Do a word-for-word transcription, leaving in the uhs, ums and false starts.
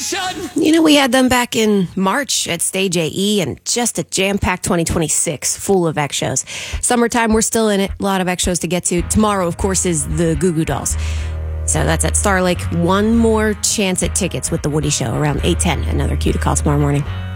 Nation! You know, we had them back in March at Stage A E and just a jam-packed twenty twenty-six full of X shows. Summertime, we're still in it. A lot of X shows to get to. Tomorrow, of course, is the Goo Goo Dolls. So that's at Star Lake. One more chance at tickets with The Woody Show around eight ten. Another cue to call tomorrow morning.